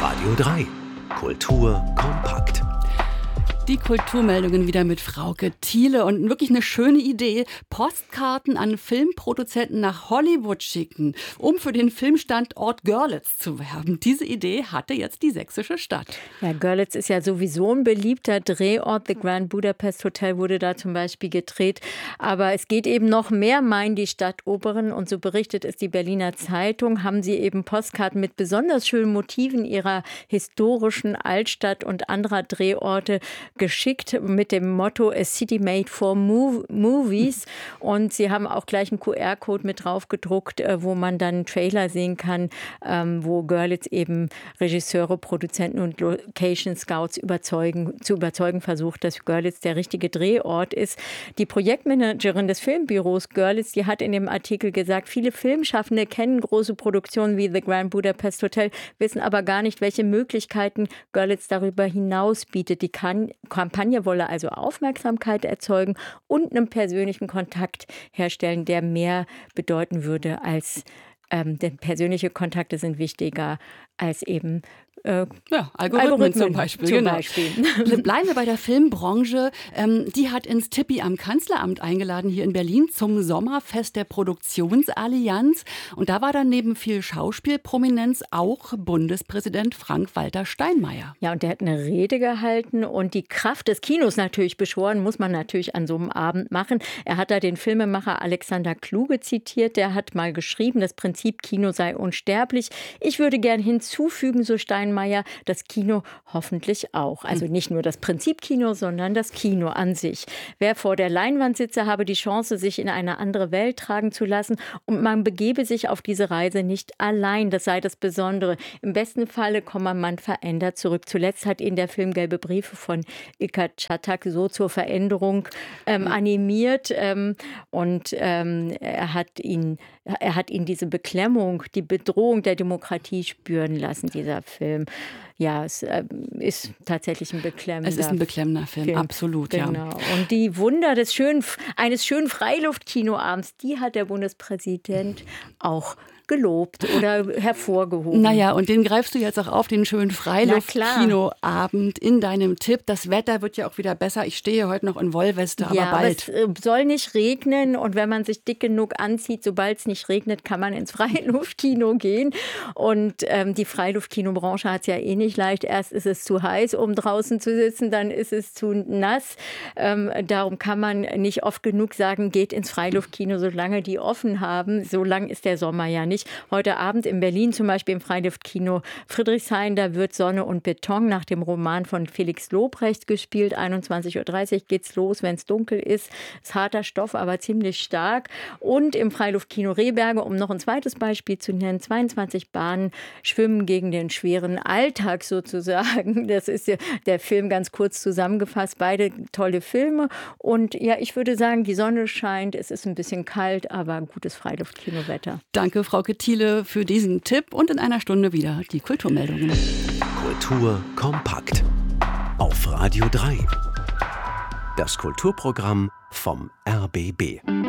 Radio 3. Kultur kompakt. Die Kulturmeldungen wieder mit Frauke Thiele und wirklich eine schöne Idee. Postkarten an Filmproduzenten nach Hollywood schicken, um für den Filmstandort Görlitz zu werben. Diese Idee hatte jetzt die sächsische Stadt. Ja, Görlitz ist ja sowieso ein beliebter Drehort. The Grand Budapest Hotel wurde da zum Beispiel gedreht. Aber es geht eben noch mehr, meinen die Stadtoberen. Und so berichtet es die Berliner Zeitung, haben sie eben Postkarten mit besonders schönen Motiven ihrer historischen Altstadt und anderer Drehorte geschickt mit dem Motto A City Made for Movies. Und sie haben auch gleich einen QR-Code mit drauf gedruckt, wo man dann einen Trailer sehen kann, wo Görlitz eben Regisseure, Produzenten und Location Scouts zu überzeugen versucht, dass Görlitz der richtige Drehort ist. Die Projektmanagerin des Filmbüros Görlitz, die hat in dem Artikel gesagt, viele Filmschaffende kennen große Produktionen wie The Grand Budapest Hotel, wissen aber gar nicht, welche Möglichkeiten Görlitz darüber hinaus bietet. Die Kampagne wolle also Aufmerksamkeit erzeugen und einen persönlichen Kontakt herstellen, der mehr bedeuten würde als, denn persönliche Kontakte sind wichtiger als eben Algorithmen zum Beispiel. Bleiben wir bei der Filmbranche. Die hat ins Tippi am Kanzleramt eingeladen, hier in Berlin, zum Sommerfest der Produktionsallianz. Und da war dann neben viel Schauspielprominenz auch Bundespräsident Frank-Walter Steinmeier. Ja, und der hat eine Rede gehalten und die Kraft des Kinos natürlich beschworen, muss man natürlich an so einem Abend machen. Er hat da den Filmemacher Alexander Kluge zitiert. Der hat mal geschrieben, das Prinzip Kino sei unsterblich. Ich würde gern hinzufügen, so Steinmeier, das Kino hoffentlich auch. Also nicht nur das Prinzip Kino, sondern das Kino an sich. Wer vor der Leinwand sitze, habe die Chance, sich in eine andere Welt tragen zu lassen und man begebe sich auf diese Reise nicht allein. Das sei das Besondere. Im besten Falle komme man verändert zurück. Zuletzt hat ihn der Film Gelbe Briefe von Ilka Çatak so zur Veränderung animiert und er hat ihn diese Beklemmung, die Bedrohung der Demokratie spüren lassen, dieser Film. Ja, es ist tatsächlich ein beklemmender Film. Es ist ein beklemmender Film, absolut, genau. Ja. Und die Wunder eines schönen Freiluftkinoabends, die hat der Bundespräsident auch gelobt oder hervorgehoben. Naja, und den greifst du jetzt auch auf, den schönen Freiluftkinoabend in deinem Tipp. Das Wetter wird ja auch wieder besser. Ich stehe heute noch in Wollweste, aber bald. Aber es soll nicht regnen und wenn man sich dick genug anzieht, sobald es nicht regnet, kann man ins Freiluftkino gehen. Und die Freiluftkinobranche hat es ja eh nicht leicht. Erst ist es zu heiß, um draußen zu sitzen, dann ist es zu nass. Darum kann man nicht oft genug sagen, geht ins Freiluftkino, solange die offen haben. So lang ist der Sommer ja nicht. Heute Abend in Berlin zum Beispiel im Freiluftkino Friedrichshain, da wird Sonne und Beton nach dem Roman von Felix Lobrecht gespielt. 21:30 Uhr geht's los, wenn es dunkel ist. Ist harter Stoff, aber ziemlich stark. Und im Freiluftkino Rehberge, um noch ein zweites Beispiel zu nennen, 22 Bahnen schwimmen gegen den schweren Alltag sozusagen. Das ist ja der Film ganz kurz zusammengefasst. Beide tolle Filme. Und ja, ich würde sagen, die Sonne scheint, es ist ein bisschen kalt, aber ein gutes Freiluftkinowetter. Danke, Frauke Thiele, für diesen Tipp und in einer Stunde wieder die Kulturmeldungen. Kultur kompakt. Auf Radio 3. Das Kulturprogramm vom RBB.